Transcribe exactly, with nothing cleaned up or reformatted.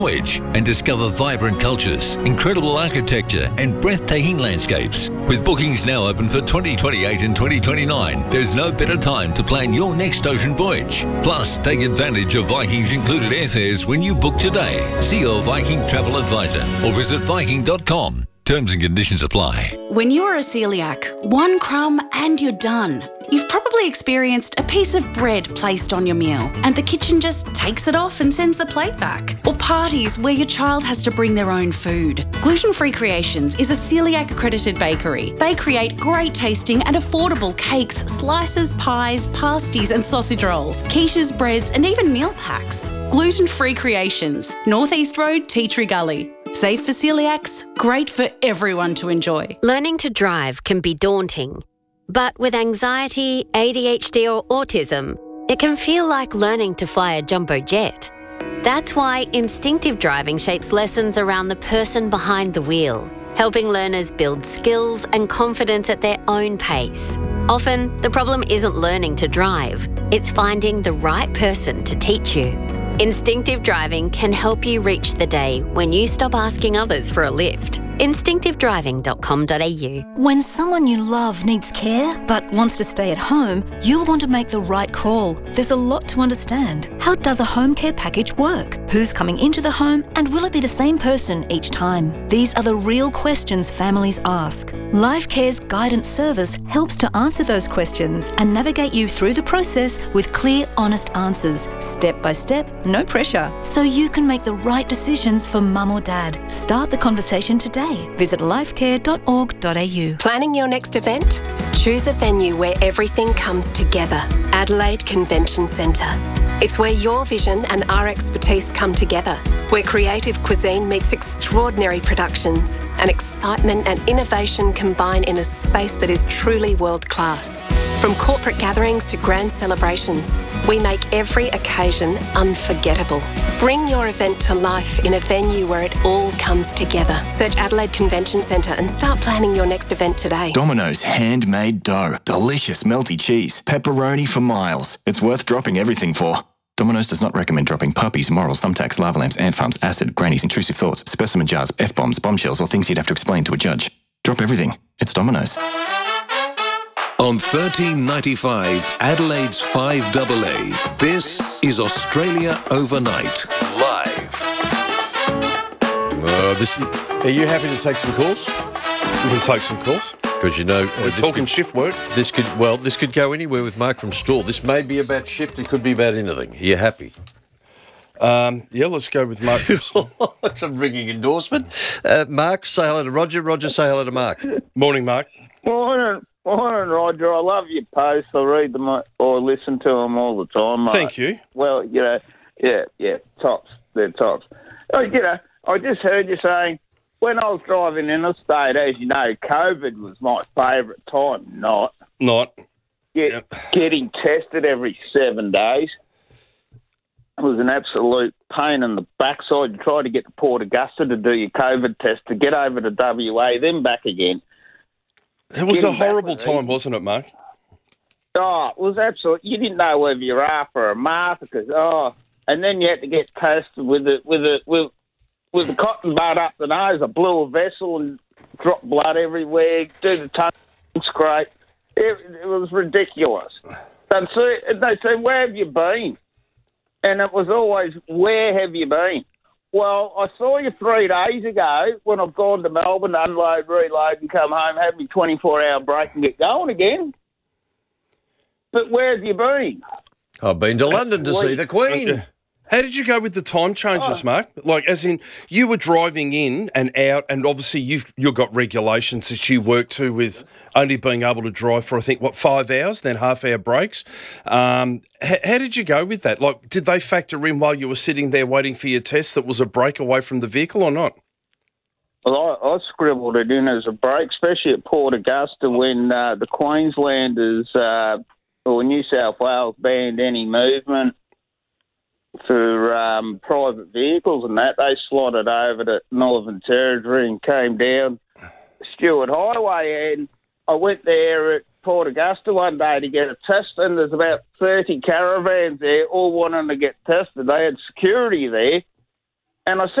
Voyage and discover vibrant cultures, incredible architecture and breathtaking landscapes. With bookings now open for twenty twenty-eight and twenty twenty-nine, there's no better time to plan your next ocean voyage. Plus, take advantage of Viking's included airfares when you book today. See your Viking travel advisor or visit viking dot com. Terms and conditions apply. When you're a celiac, one crumb and you're done. You've probably experienced a piece of bread placed on your meal and the kitchen just takes it off and sends the plate back. Or parties where your child has to bring their own food. Gluten Free Creations is a celiac accredited bakery. They create great tasting and affordable cakes, slices, pies, pasties and sausage rolls, quiches, breads and even meal packs. Gluten Free Creations, North East Road, Tea Tree Gully. Safe for celiacs, great for everyone to enjoy. Learning to drive can be daunting. But with anxiety, A D H D or autism, it can feel like learning to fly a jumbo jet. That's why instinctive driving shapes lessons around the person behind the wheel, helping learners build skills and confidence at their own pace. Often, the problem isn't learning to drive, it's finding the right person to teach you. Instinctive driving can help you reach the day when you stop asking others for a lift. instinctive driving dot com dot a u. When someone you love needs care but wants to stay at home, you'll want to make the right call. There's a lot to understand. How does a home care package work? Who's coming into the home and will it be the same person each time? These are the real questions families ask. LifeCare's guidance service helps to answer those questions and navigate you through the process with clear, honest answers, step by step, no pressure, so you can make the right decisions for mum or dad. Start the conversation today. Visit lifecare dot org dot a u. Planning your next event? Choose a venue where everything comes together. Adelaide Convention Centre. It's where your vision and our expertise come together, where creative cuisine meets extraordinary productions and excitement and innovation combine in a space that is truly world-class. From corporate gatherings to grand celebrations, we make every occasion unforgettable. Bring your event to life in a venue where it all comes together. Search Adelaide Convention Centre and start planning your next event today. Domino's handmade dough. Delicious melty cheese. Pepperoni for miles. It's worth dropping everything for. Domino's does not recommend dropping puppies, morals, thumbtacks, lava lamps, ant farms, acid, grannies, intrusive thoughts, specimen jars, F-bombs, bombshells, or things you'd have to explain to a judge. Drop everything. It's Domino's. On thirteen ninety-five, Adelaide's five A A, this is Australia Overnight, live. Uh, this, are you happy to take some calls? We can take some calls. Because, you know... We're talking could, shift work. This could, well, this could go anywhere with Mark from Stawell. This may be about shift, it could be about anything. Are you happy? Um, yeah, let's go with Mark from Stawell. That's a ringing endorsement. Uh, Mark, say hello to Roger. Roger, say hello to Mark. Morning, Mark. Morning. Morning, Roger. I love your posts. I read them or listen to them all the time. Mate. Thank you. Well, you know, yeah, yeah, tops. They're tops. Oh, you know, I just heard you saying when I was driving interstate, as you know, COVID was my favourite time. Not. Not. Get, yep. Getting tested every seven days. It was an absolute pain in the backside. You try to get to Port Augusta to do your COVID test, to get over to W A, then back again. It was Getting a horrible time, wasn't it, Mark? Oh, it was absolute. You didn't know whether you were after a mark because oh, and then you had to get tested with it with it with with the cotton bud up the nose. I blew a vessel and dropped blood everywhere. Do the tongue scrape. It, it was ridiculous. And so they said, "Where have you been?" And it was always, "Where have you been?" Well, I saw you three days ago when I've gone to Melbourne, unload, reload and come home, have me twenty-four hour break and get going again. But where have you been? I've been to London to see the Queen. Okay. How did you go with the time changes, oh. Mark? Like, as in, you were driving in and out, and obviously you've you've got regulations that you work to with only being able to drive for, I think, what, five hours, then half-hour breaks. Um, how, how did you go with that? Like, did they factor in while you were sitting there waiting for your test that was a break away from the vehicle or not? Well, I, I scribbled it in as a break, especially at Port Augusta when uh, the Queenslanders uh, or New South Wales banned any movement for um, private vehicles and that. They slotted over to Northern Territory and came down Stewart Highway, and I went there at Port Augusta one day to get a test, and there's about thirty caravans there all wanting to get tested. They had security there, and I